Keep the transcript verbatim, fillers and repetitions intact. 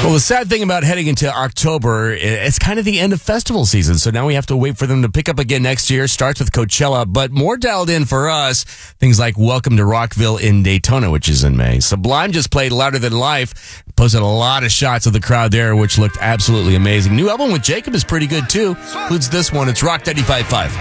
Well, the sad thing about heading into October, it's kind of the end of festival season. So now we have to wait for them to pick up again next year. Starts with Coachella, but more dialed in for us. Things like Welcome to Rockville in Daytona, which is in May. Sublime just played Louder Than Life. Posted a lot of shots of the crowd there, which looked absolutely amazing. New album with Jacob is pretty good, too. Includes this one. It's Rock ninety-five point five.